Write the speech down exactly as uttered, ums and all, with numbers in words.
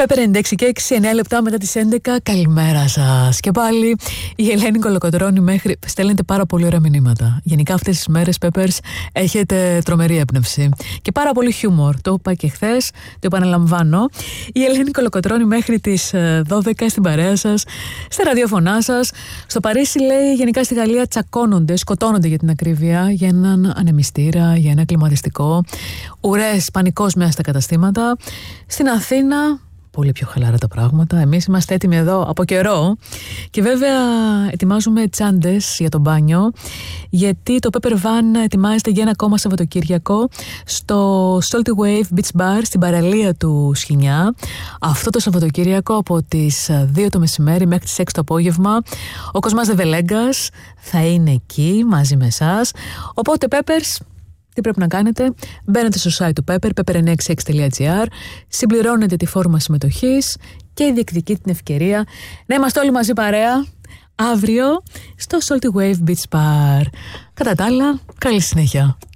Pepper ενενήντα έξι και έξι, εννέα λεπτά μετά τις έντεκα. Καλημέρα σας. Και πάλι η Ελένη Κολοκοτρώνη μέχρι. Στέλνετε πάρα πολύ ωραία μηνύματα. Γενικά αυτές τις μέρες, Peppers, έχετε τρομερή έμπνευση. Και πάρα πολύ χιούμορ. Το είπα και χθες, το επαναλαμβάνω. Η Ελένη Κολοκοτρώνη μέχρι τις δώδεκα στην παρέα σας, στα ραδιοφωνά σας. Στο Παρίσι, λέει, γενικά στη Γαλλία τσακώνονται, σκοτώνονται για την ακρίβεια, για έναν ανεμιστήρα, για ένα κλιματιστικό. Ουρές, πανικός μέσα στα καταστήματα. Στην Αθήνα, πολύ πιο χαλαρά τα πράγματα. Εμείς είμαστε έτοιμοι εδώ από καιρό. Και βέβαια ετοιμάζουμε τσάντες για το μπάνιο, γιατί το Pepper Van ετοιμάζεται για ένα ακόμα Σαββατοκύριακο στο Salty Wave Beach Bar στην παραλία του Σχοινιά. Αυτό το Σαββατοκύριακο από τις δύο το μεσημέρι μέχρι τις έξι το απόγευμα. Ο Κοσμάς Δεβελέγκας θα είναι εκεί μαζί με εσάς. Οπότε Peppers, τι πρέπει να κάνετε? Μπαίνετε στο site του Pepper, pepper εννιά έξι έξι τελεία τζι άρ, συμπληρώνετε τη φόρμα συμμετοχής και διεκδικείτε την ευκαιρία να είμαστε όλοι μαζί παρέα αύριο στο Salty Wave Beach Bar. Κατά τα άλλα, καλή συνέχεια.